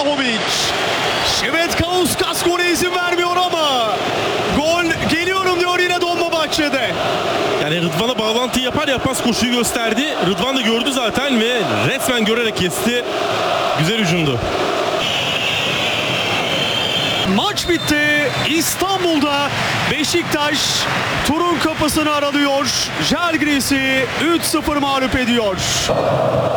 Vlahovic. Şevet Kauskas gole izin vermiyor ama gol geliyorum diyor yine Dolmabahçe'de. Yani Rıdvan'a bağlantı yapar yapmaz koşuyu gösterdi. Rıdvan da gördü zaten ve resmen görerek kesti. Güzel hücumdu. Maç bitti. İstanbul'da Beşiktaş turun kapısını aralıyor. Žalgiris'i 3-0 mağlup ediyor.